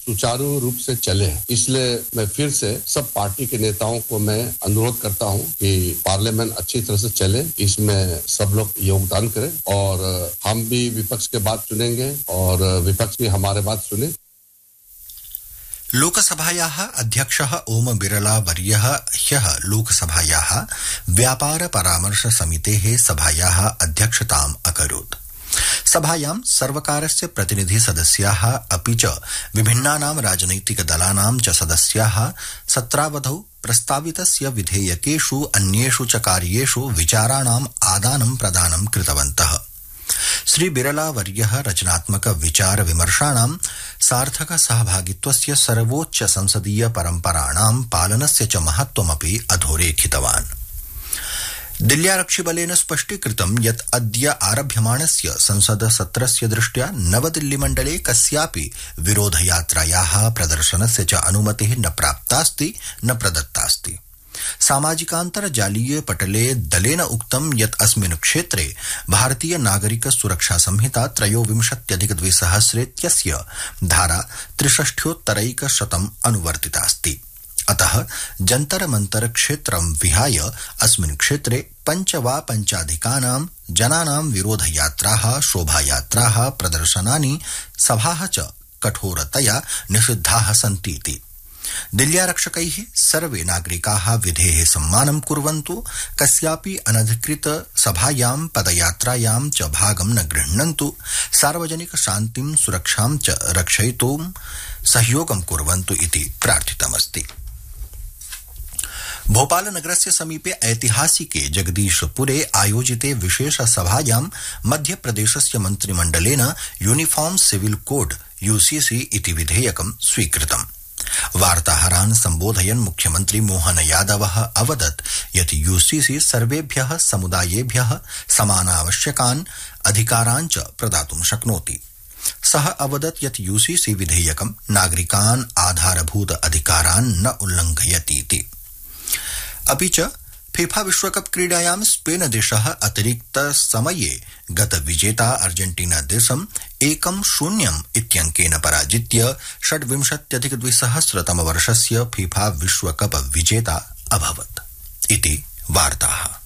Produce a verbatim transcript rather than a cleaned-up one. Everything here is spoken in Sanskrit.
सुचारू रूप से चले। इसलिए मैं फिर से सब पार्टी के नेताओं को मैं अनुरोध करता हूं कि पार्लियामेंट अच्छी तरह से चले, इसमें सब लोग योगदान करें और हम भी विपक्ष के बात सुनेंगे और विपक्ष भी हमारे बात सुने। लोकसभायाः अध्यक्षः ओम बिरला वर्यः ह्यः लोकसभायाः व्यापार परामर्श समितेः सभायाः अध्यक्षताम् अकरोत्। सभायां सर्वकारस्य प्रतिनिधि सदस्याः अपि च विभिन्नानां राजनैतिक दलानां च सदस्याः सत्रावधौ प्रस्तावितस्य विधेयकेषु अन्येषु च कार्येषु विचाराणाम् आदानं प्रदानं कृतवन्तः। श्री बिरला वर्यः रचनात्मक विचार विमर्शाणां सार्थक सहभागित्वस्य सर्वोच्च संसदीय परम्पराणां पालनस्य च महत्वमपि अधोरेखितवान्। दिल्ल्यारक्षिबलेन स्पष्टीकृतं यत् अद्य आरभ्यमाणस्य संसद सत्रस्य दृष्ट्या नवदिल्लीमण्डले कस्यापि विरोधयात्रायाः प्रदर्शनस्य च अनुमतिः न प्राप्तास्ति न प्रदत्तास्ति। सामाजिकान्तर्जालीय पटले दलेन उक्तं यत् अस्मिन् क्षेत्रे भारतीय नागरिक सुरक्षा संहिता त्रयोविंशत्यधिक द्विसहस्रेत्यस्य धारा त्रिषष्ट्योत्तरैकशतम् अनुवर्तितास्ति। अतः जन्तर मंतर क्षेत्रं विहाय अस्मिन् क्षेत्रे पञ्च वा पञ्चाधिकानां जनानां विरोधयात्राः, शोभायात्राः, प्रदर्शनानि, सभाः च कठोरतया निषिद्धाः सन्तीति। दिल्ल्यारक्षकैः सर्वे नागरिकाः विधेः सम्मानं कुर्वन्तु, कस्यापि अनधिकृत सभायां पदयात्रायां च भागं न गृह्णन्तु, सार्वजनिक शान्तिं सुरक्षां च रक्षयितुं सहयोगं कुर्वन्तु इति प्रार्थितमस्ति। भोपाल नगरस्य समीपे ऐतिहासिके जगदीशपुरे आयोजिते विशेष सभायां मध्यप्रदेशस्य मन्त्रिमण्डलेन यूनिफॉर्म सिविल कोड यूसीसी इति विधेयकं स्वीकृतम्। वार्ताहरान् सम्बोधयन् मुख्यमन्त्री मोहन यादवः अवदत् यत् यूसीसी सर्वेभ्यः समुदायेभ्यः समानावश्यकान् अधिकारान् च प्रदातुं शक्नोति। सः अवदत् यत् यूसीसी विधेयकं नागरिकान् आधारभूत अधिकारान् न उल्लङ्घयतीति। अपि च फीफा विश्वकप क्रीडायां स्पेन देशः अतिरिक्त समये गत विजेता अर्जेंटीना देशम् एकं शून्यम् इत्यङ्केन पराजित्य षड्विंशत्यधिक द्विसहस्रतम वर्षस्य फीफा विश्वकप विजेता अभवत् इति वार्ताः।